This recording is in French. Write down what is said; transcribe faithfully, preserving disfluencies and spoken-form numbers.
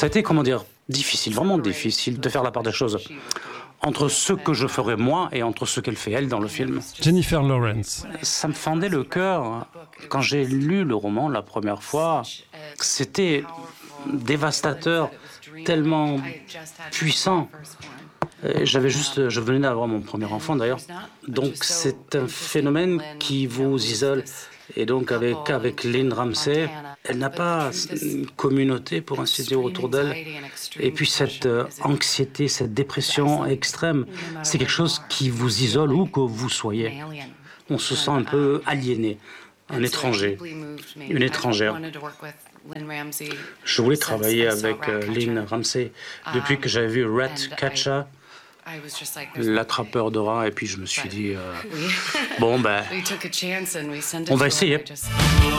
Ça a été, comment dire, difficile, vraiment difficile de faire la part des choses entre ce que je ferais moi et entre ce qu'elle fait elle dans le film. Jennifer Lawrence. Ça me fendait le cœur quand j'ai lu le roman la première fois. C'était dévastateur, tellement puissant. J'avais juste, je venais d'avoir mon premier enfant d'ailleurs, donc c'est un phénomène qui vous isole. Et donc avec, avec Lynn Ramsay, elle n'a pas une communauté pour ainsi dire autour d'elle. Et puis cette euh, anxiété, cette dépression extrême, c'est quelque chose qui vous isole où que vous soyez. On se sent un peu aliéné, un étranger, une étrangère. Je voulais travailler avec euh, Lynn Ramsay depuis que j'avais vu Ratcatcher, l'attrapeur de rats, et puis je me suis dit, euh, bon ben, on va essayer.